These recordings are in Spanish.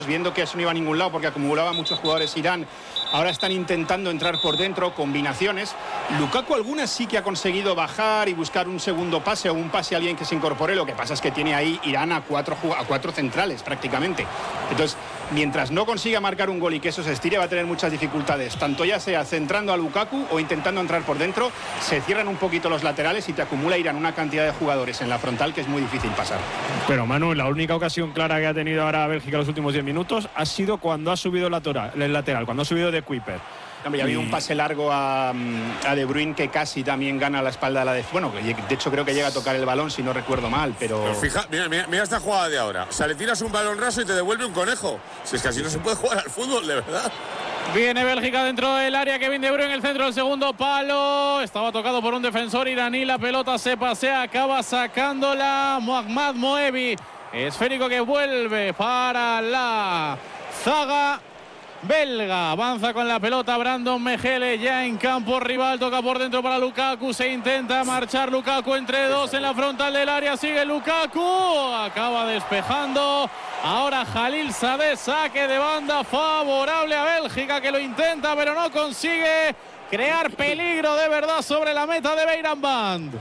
viendo que eso no iba a ningún lado porque acumulaba muchos jugadores Irán. Ahora están intentando entrar por dentro, combinaciones. Lukaku algunas sí que ha conseguido bajar y buscar un segundo pase o un pase a alguien que se incorpore. Lo que pasa es que tiene ahí Irán a cuatro centrales prácticamente. Entonces, mientras no consiga marcar un gol y que eso se estire, va a tener muchas dificultades. Tanto ya sea centrando a Lukaku o intentando entrar por dentro, se cierran un poquito los laterales y te acumula Irán una cantidad de jugadores en la frontal que es muy difícil pasar. Pero Manu, la única ocasión clara que ha tenido ahora Bélgica en los últimos 10 minutos ha sido cuando ha subido el lateral, cuando ha subido de Kuiper. Hombre, ya ha habido un pase largo a De Bruyne que casi también gana la espalda de la bueno, de hecho creo que llega a tocar el balón si no recuerdo mal, pero fija, mira esta jugada de ahora. O sea, le tiras un balón raso y te devuelve un conejo. Si es que así no se puede jugar al fútbol, de verdad. Viene Bélgica dentro del área, Kevin De Bruyne en el centro del segundo palo. Estaba tocado por un defensor iraní, la pelota se pasea, acaba sacándola Mohammad Moebi. Esférico que vuelve para la zaga belga. Avanza con la pelota Brandon Mejele ya en campo rival, toca por dentro para Lukaku, se intenta marchar Lukaku entre dos en la frontal del área, sigue Lukaku, acaba despejando. Ahora Jalil Sadeh, saque de banda favorable a Bélgica, que lo intenta pero no consigue crear peligro de verdad sobre la meta de Beiranvand.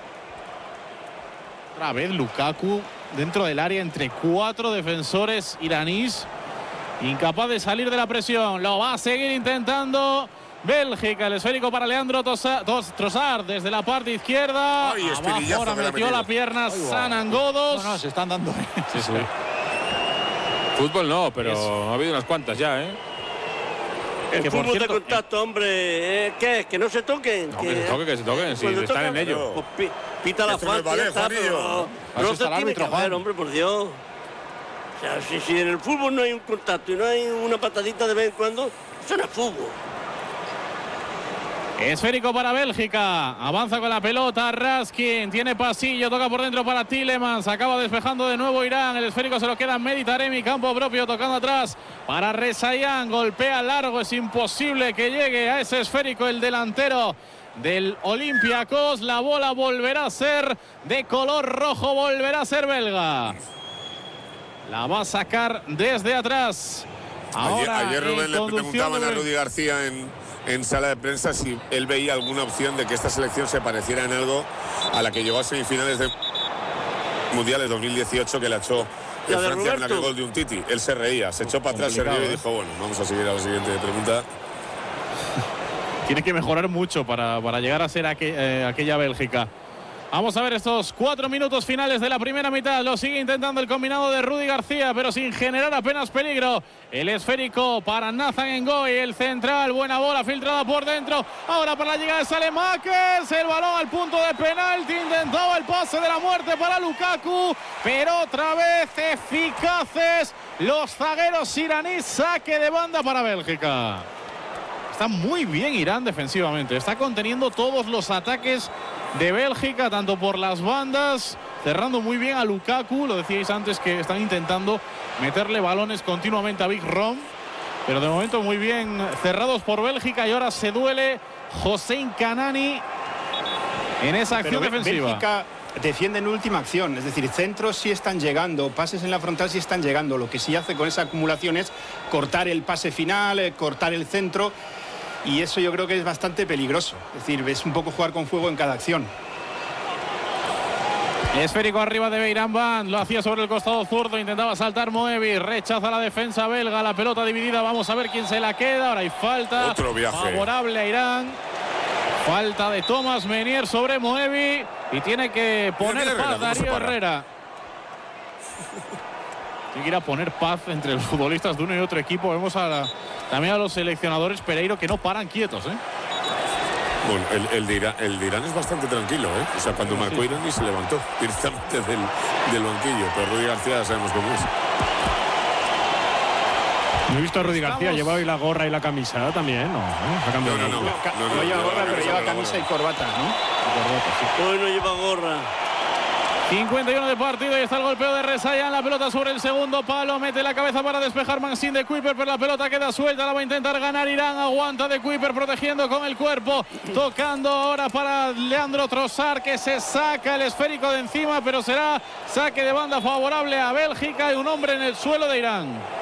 Otra vez Lukaku dentro del área entre cuatro defensores iraníes, incapaz de salir de la presión. Lo va a seguir intentando Bélgica. El esférico para Leandro Trossard desde la parte izquierda. Ay, abajo, ahora metió la pierna Sanan Ghoddos. No, se están dando. Sí. Fútbol no, pero ha habido unas cuantas ya, ¿eh? El fútbol de contacto, hombre. ¿Qué es? ¿Que no se toquen? No, que se toquen, si están en ello. Pues pita la falta, ya está, pero no se tiene que hacer, hombre, por Dios. O sea, si en el fútbol no hay un contacto y no hay una patadita de vez en cuando, eso no es fútbol. Esférico para Bélgica, avanza con la pelota Raskin, tiene pasillo, toca por dentro para Tielemans, acaba despejando de nuevo Irán, el esférico se lo queda Mehdi Taremi, campo propio, tocando atrás para Rezaian, golpea largo, es imposible que llegue a ese esférico el delantero del Olympiacos. La bola volverá a ser de color rojo, volverá a ser belga. La va a sacar desde atrás. Ayer Rubén le preguntaban a Rudy García en sala de prensa si él veía alguna opción de que esta selección se pareciera en algo a la que llegó a semifinales de Mundiales 2018, que la echó en Francia en aquel gol de Umtiti. Él se reía, se echó para atrás, se rió y dijo, bueno, vamos a seguir a la siguiente pregunta. Tiene que mejorar mucho para llegar a ser aquella Bélgica. Vamos a ver estos 4 minutos finales de la primera mitad. Lo sigue intentando el combinado de Rudy García, pero sin generar apenas peligro. El esférico para Nathan Ngoy, el central. Buena bola filtrada por dentro. Ahora para la llegada de Saelemaekers. El balón al punto de penalti. Intentaba el pase de la muerte para Lukaku, pero otra vez eficaces los zagueros iraníes. Saque de banda para Bélgica. Está muy bien Irán defensivamente. Está conteniendo todos los ataques de Bélgica, tanto por las bandas, cerrando muy bien a Lukaku. Lo decíais antes que están intentando meterle balones continuamente a Big Rom, pero de momento muy bien cerrados por Bélgica. Y ahora se duele Hossein Kanani en esa acción defensiva. Bélgica defiende en última acción, es decir, centros sí están llegando, pases en la frontal sí están llegando. Lo que sí hace con esa acumulación es cortar el pase final, cortar el centro. Y eso yo creo que es bastante peligroso. Es decir, ves un poco jugar con fuego en cada acción. Esférico arriba de Beiranvand, lo hacía sobre el costado zurdo, intentaba saltar Moebi, rechaza la defensa belga, la pelota dividida, vamos a ver quién se la queda. Ahora hay falta favorable a Irán. Falta de Thomas Meunier sobre Moebi y tiene que poner paz Darío Herrera. Tiene que ir a poner paz entre los futbolistas de uno y otro equipo. Vemos también a los seleccionadores Pereiro que no paran quietos, ¿eh? Bueno, el de Irán es bastante tranquilo, ¿eh? O sea, cuando marcó Irán y se levantó directamente del banquillo. Pero Rudy García ya sabemos cómo es. No he visto a Rudy García, lleva hoy la gorra y la camisa también, ¿no? Ha cambiado. No lleva gorra, pero lleva camisa y corbata, ¿no? Hoy no lleva gorra. 51 de partido y está el golpeo de Rezaian, la pelota sobre el segundo palo, mete la cabeza para despejar Maxime de Kuiper, pero la pelota queda suelta, la va a intentar ganar Irán, aguanta de Kuiper protegiendo con el cuerpo, tocando ahora para Leandro Trossard, que se saca el esférico de encima, pero será saque de banda favorable a Bélgica y un hombre en el suelo de Irán.